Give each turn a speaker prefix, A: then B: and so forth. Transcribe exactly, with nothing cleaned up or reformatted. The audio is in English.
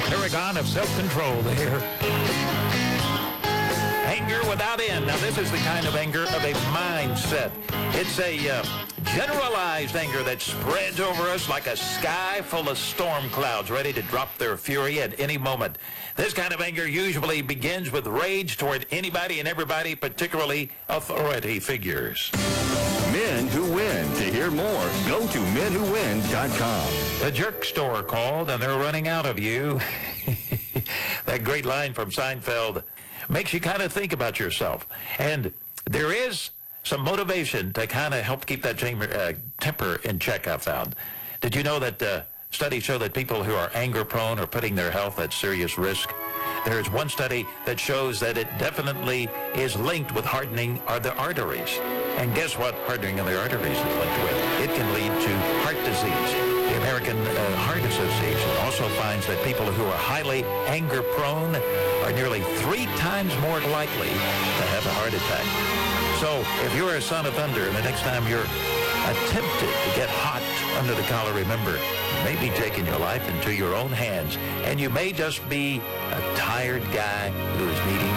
A: paragon of self-control there. Anger without end. Now, this is the kind of anger of a mindset. It's a uh, generalized anger that spreads over us like a sky full of storm clouds ready to drop their fury at any moment. This kind of anger usually begins with rage toward anybody and everybody, particularly authority figures.
B: Men Who Win. To hear more, go to men who win dot com.
A: The jerk store called, and they're running out of you. That great line from Seinfeld makes you kind of think about yourself. And there is some motivation to kind of help keep that chamber, uh, temper in check, I found. Did you know that uh, studies show that people who are anger-prone are putting their health at serious risk? There is one study that shows that it definitely is linked with hardening of the arteries. And guess what hardening of the arteries is linked with? It can lead to heart disease. The American uh, Heart Association also finds that people who are highly anger-prone are nearly three times more likely to have a heart attack. So if you're a son of thunder and the next time you're attempted to get hot under the collar, remember, you may be taking your life into your own hands, and you may just be a tired guy who is needing